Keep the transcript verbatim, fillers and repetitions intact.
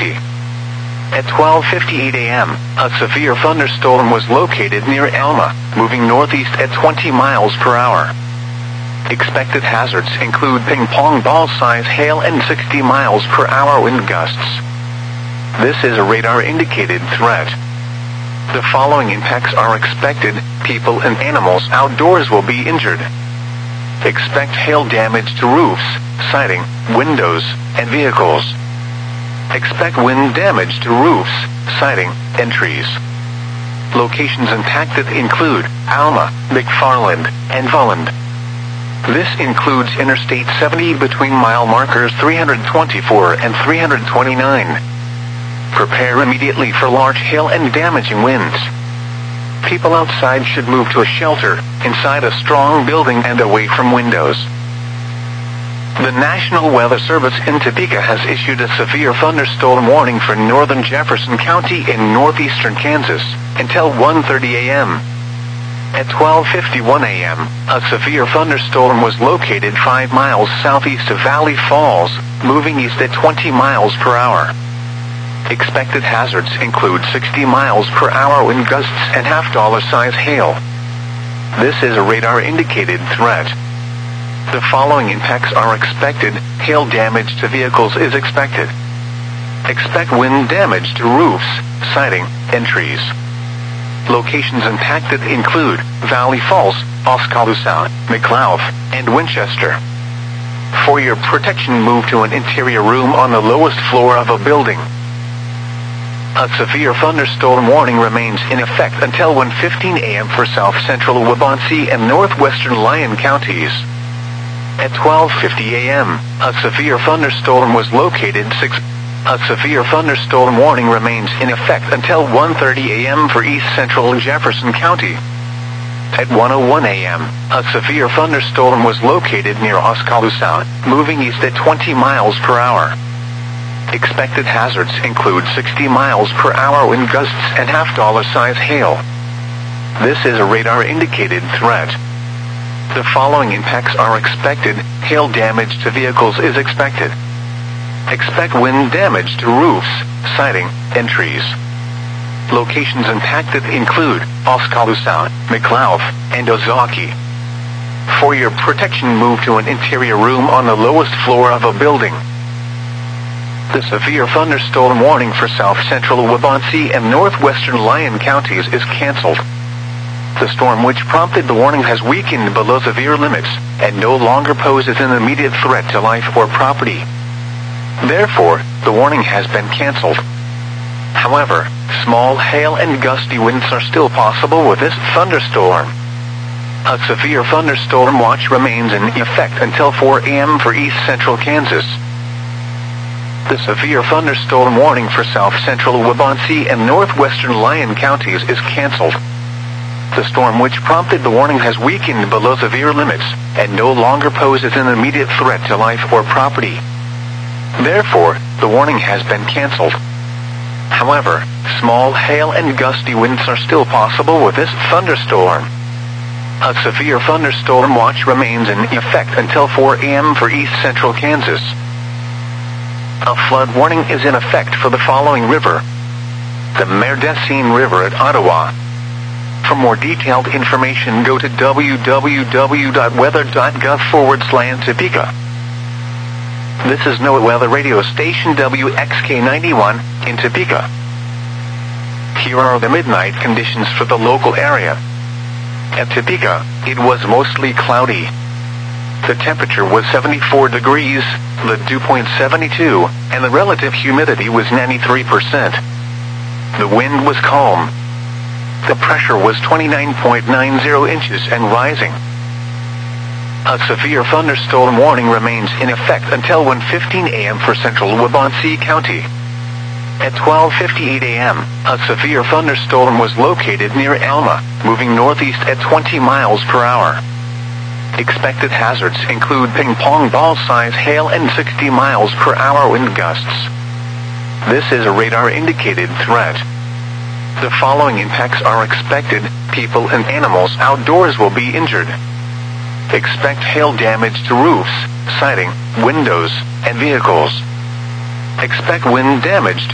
County. At twelve fifty-eight a m, a severe thunderstorm was located near Alma, moving northeast at twenty miles per hour. Expected hazards include ping-pong ball-size hail and sixty miles per hour wind gusts. This is a radar-indicated threat. The following impacts are expected: people and animals outdoors will be injured. Expect hail damage to roofs, siding, windows, and vehicles. Expect wind damage to roofs, siding, and trees. Locations impacted include Alma, McFarland, and Volland. This includes Interstate seventy between mile markers three twenty-four and three twenty-nine. Prepare immediately for large hail and damaging winds. People outside should move to a shelter, inside a strong building and away from windows. The National Weather Service in Topeka has issued a severe thunderstorm warning for northern Jefferson County in northeastern Kansas until one thirty a m At twelve fifty-one a m, a severe thunderstorm was located five miles southeast of Valley Falls, moving east at twenty miles per hour. Expected hazards include sixty miles per hour wind gusts and half-dollar size hail. This is a radar-indicated threat. The following impacts are expected: hail damage to vehicles is expected. Expect wind damage to roofs, siding, and trees. Locations impacted include Valley Falls, Oskaloosa, McLeod, and Winchester. For your protection, move to an interior room on the lowest floor of a building. A severe thunderstorm warning remains in effect until one fifteen a m for south central Waubonsee and northwestern Lyon counties. At twelve fifty a m, a severe thunderstorm was located six. A severe thunderstorm warning remains in effect until one thirty a m for east central Jefferson County. At one oh one a m, a severe thunderstorm was located near Oskaloosa, moving east at twenty miles per hour. Expected hazards include sixty miles per hour wind gusts and half-dollar size hail. This is a radar-indicated threat. The following impacts are expected: hail damage to vehicles is expected. Expect wind damage to roofs, siding, and trees. Locations impacted include Oskaloosa, McLeod, and Ozaukee. For your protection, move to an interior room on the lowest floor of a building. The severe thunderstorm warning for south central Waubonsee and northwestern Lyon counties is canceled. The storm which prompted the warning has weakened below severe limits and no longer poses an immediate threat to life or property. Therefore, the warning has been canceled. However, small hail and gusty winds are still possible with this thunderstorm. A severe thunderstorm watch remains in effect until four a m for east central Kansas. The severe thunderstorm warning for south central Waubonsee and northwestern Lyon counties is canceled. The storm which prompted the warning has weakened below severe limits and no longer poses an immediate threat to life or property. Therefore, the warning has been canceled. However, small hail and gusty winds are still possible with this thunderstorm. A severe thunderstorm watch remains in effect until four a m for east central Kansas. A flood warning is in effect for the following river: the Merdecine River at Ottawa. For more detailed information, go to w w w dot weather dot gov forward slash Topeka. This is NOAA Weather Radio Station W X K ninety-one in Topeka. Here are the midnight conditions for the local area. At Topeka, it was mostly cloudy. The temperature was seventy-four degrees, the dew point seventy-two, and the relative humidity was ninety-three percent. The wind was calm. The pressure was twenty-nine point nine zero inches and rising. A severe thunderstorm warning remains in effect until one fifteen a m for central Waubonsee County. At twelve fifty-eight a m, a severe thunderstorm was located near Alma, moving northeast at twenty miles per hour. Expected hazards include ping-pong ball-size hail and sixty miles per hour wind gusts. This is a radar-indicated threat. The following impacts are expected: people and animals outdoors will be injured. Expect hail damage to roofs, siding, windows, and vehicles. Expect wind damage